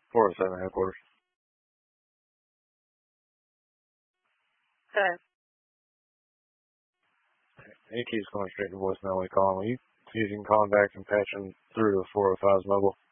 407 headquarters. Okay. He keeps going straight to voicemail when we call him. You see if you can call him back and patch him through to 405's mobile.